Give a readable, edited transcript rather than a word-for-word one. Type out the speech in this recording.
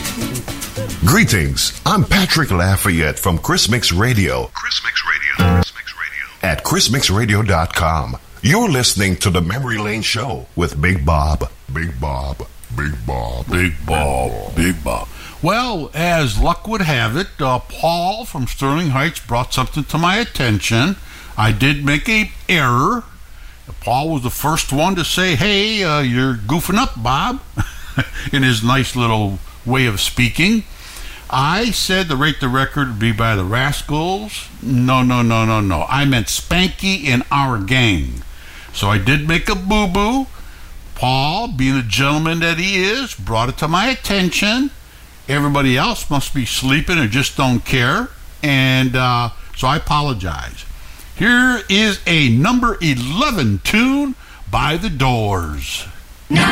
Greetings, I'm Patrick Lafayette from Chris Mix Radio. At chrismixradio.com. You're listening to the Memory Lane Show with Big Bob. Well, as luck would have it, Paul from Sterling Heights brought something to my attention. I did make an error. Paul was the first one to say, hey, you're goofing up, Bob, in his nice little way of speaking. I said the Rate the Record would be by the Rascals. No. I meant Spanky and Our Gang. So I did make a boo-boo. Paul, being the gentleman that he is, brought it to my attention. Everybody else must be sleeping or just don't care. And so I apologize. Here is a number 11 tune by The Doors.